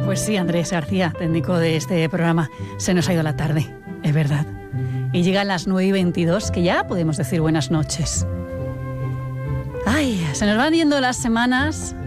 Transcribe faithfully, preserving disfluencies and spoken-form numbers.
Pues sí, Andrés García, técnico de este programa, se nos ha ido la tarde, es verdad. Y llegan las nueve y veintidós, que ya podemos decir buenas noches. Ay, se nos van yendo las semanas